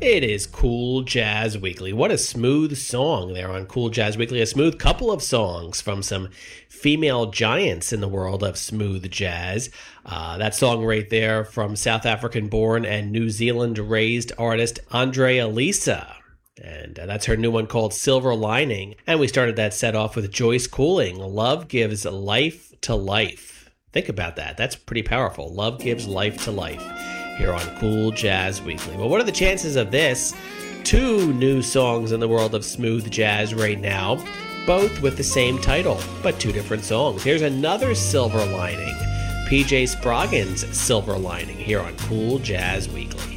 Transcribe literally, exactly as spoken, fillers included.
It is Cool Jazz Weekly. What a smooth song there on Cool Jazz Weekly. A smooth couple of songs from some female giants in the world of smooth jazz. Uh, that song right there from South African-born and New Zealand-raised artist Andrea Lisa. And uh, that's her new one called Silver Lining. And we started that set off with Joyce Cooling, Love Gives Life to Life. Think about that. That's pretty powerful. Love gives life to life. Here on Cool Jazz Weekly. Well, what are the chances of this? Two new songs in the world of smooth jazz right now, both with the same title, but two different songs. Here's another Silver Lining, P J Sproggin's Silver Lining, here on Cool Jazz Weekly.